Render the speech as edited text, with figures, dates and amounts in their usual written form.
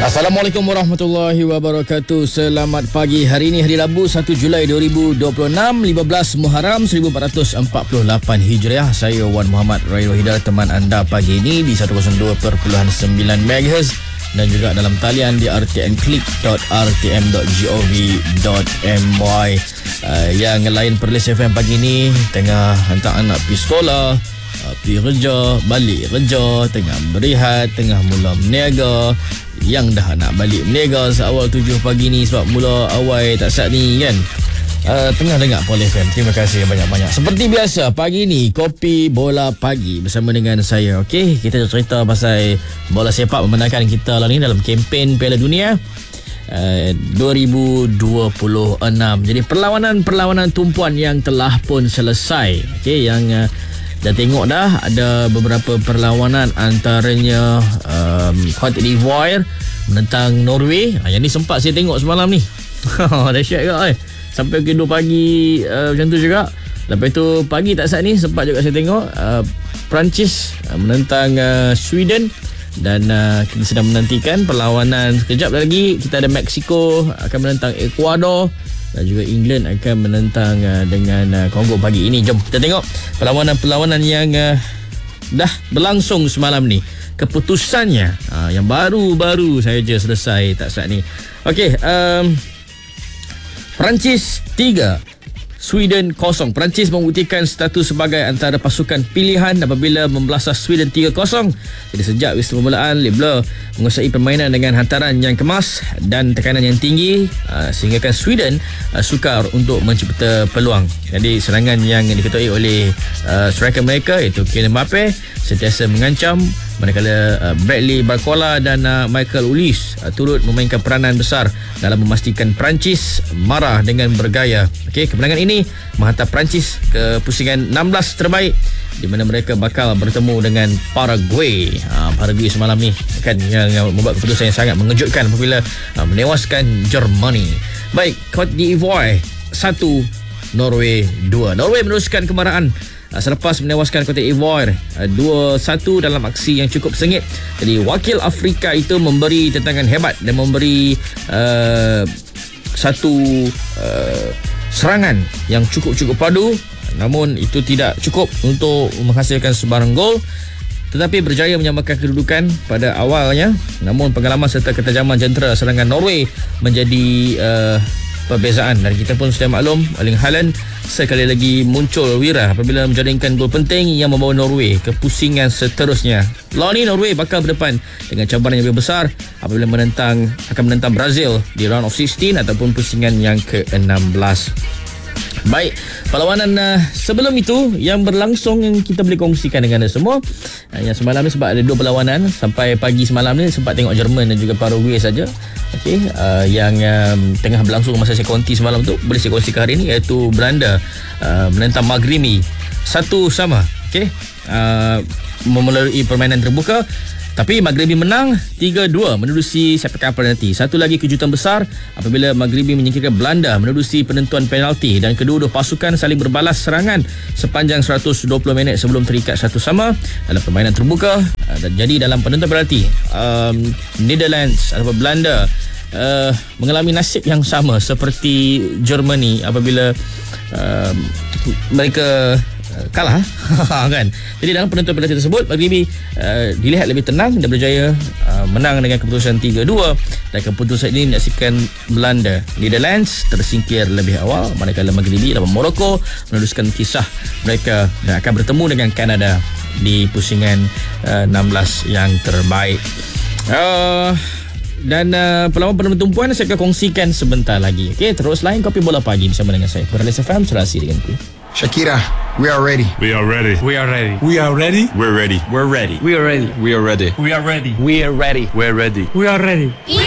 Assalamualaikum warahmatullahi wabarakatuh. Selamat pagi. Hari ini hari Rabu 1 Julai 2026, 15 Muharram 1448 Hijriah. Saya Wan Muhammad Rai Rohidar, teman anda pagi ini di 102.9 MHz dan juga dalam talian di rtnklik.rtm.gov.my. Yang lain Perlis FM pagi ini tengah hantar anak pergi sekolah, pergi kerja, balik kerja, tengah berehat, tengah mula berniaga. Yang dah nak balik berniaga seawal 7 pagi ni sebab mula awal tak sat ni kan, tengah dengar Perlis FM. Terima kasih banyak-banyak. Seperti biasa pagi ni Kopi Bola Pagi bersama dengan saya. Okey, kita cerita pasal bola sepak memenangkan kita lah ni dalam kempen Piala Dunia 2026. Jadi perlawanan tumpuan yang telah pun selesai. Okey, yang dah tengok dah ada beberapa perlawanan, antaranya Cote d'Ivoire menentang Norway. Yang ni sempat saya tengok semalam ni. Dahsyat ke sampai ke 2 pagi macam tu juga. Lepas tu pagi tak sat ni sempat juga saya tengok Perancis menentang Sweden. Dan kita sedang menantikan perlawanan sekejap lagi. Kita ada Mexico akan menentang Ecuador dan juga England akan menentang dengan Kongo pagi ini. Jom kita tengok perlawanan-perlawanan yang dah berlangsung semalam ni. Keputusannya yang baru-baru saja selesai tak saat ni. Okey, Perancis 3, Sweden 0. Perancis membuktikan status sebagai antara pasukan pilihan apabila membelasah Sweden 3-0. Jadi sejak wis permulaan, Le Bleu menguasai permainan dengan hantaran yang kemas dan tekanan yang tinggi, sehinggakan Sweden sukar untuk mencipta peluang. Jadi serangan yang diketuai oleh striker mereka iaitu Kylian Mbappe sentiasa mengancam, manakala Bradley Barcola dan Michael Olise turut memainkan peranan besar dalam memastikan Perancis marah dengan bergaya. Okey, kemenangan ini menghantar Perancis ke pusingan 16 terbaik di mana mereka bakal bertemu dengan Paraguay. Paraguay semalam ni kan yang membuat keputusan yang sangat mengejutkan apabila menewaskan Germany. Baik, Cote d'Ivoire 1, Norway 2. Norway meneruskan kemarahan selepas menewaskan Cote d'Ivoire 2-1 dalam aksi yang cukup sengit. Jadi wakil Afrika itu memberi tentangan hebat dan memberi satu serangan yang cukup padu, namun itu tidak cukup untuk menghasilkan sebarang gol, tetapi berjaya menyamakan kedudukan pada awalnya. Namun pengalaman serta ketajaman jentera serangan Norway menjadi perbezaan, dan kita pun sudah maklum Erling Haaland sekali lagi muncul wira apabila menjaringkan gol penting yang membawa Norway ke pusingan seterusnya. Lawan ni Norway bakal berdepan dengan cabaran yang lebih besar apabila akan menentang Brazil di round of 16 ataupun pusingan yang ke-16. Baik, perlawanan sebelum itu yang berlangsung yang kita boleh kongsikan dengan anda semua. Yang semalam ni sebab ada 2 perlawanan sampai pagi semalam ni, sempat tengok Jerman dan juga Paraguay saja. Okey, yang tengah berlangsung masa saya konti semalam tu boleh saya kongsikan hari ni, iaitu Belanda menentang Maghribi 1-1. Okey, melalui permainan terbuka. Tapi Maghribi menang 3-2 menerusi sepakan penalti. Satu lagi kejutan besar apabila Maghribi menyingkirkan Belanda menerusi penentuan penalti, dan kedua-dua pasukan saling berbalas serangan sepanjang 120 minit sebelum terikat 1-1 dalam permainan terbuka. Dan jadi dalam penentuan penalti, Netherlands atau Belanda mengalami nasib yang sama seperti Germany apabila mereka kalah kan. Jadi dalam penentuan penalti tersebut Maghribi dilihat lebih tenang dan berjaya menang dengan keputusan 3-2, dan keputusan ini menyaksikan Belanda Netherlands tersingkir lebih awal, manakala Maghribi lawan Morocco meneruskan kisah mereka dan akan bertemu dengan Kanada di pusingan 16 yang terbaik. Dan perlawanan tumpuan saya akan kongsikan sebentar lagi. Okey, terus lain Kopi Bola Pagi bersama dengan saya Perlis FM, serasi denganku. Shakira, we are ready. We are ready. We are ready. We are ready. We're ready. We're ready. We are ready. We are ready. We are ready. We are ready. We're ready. We are ready. We are ready.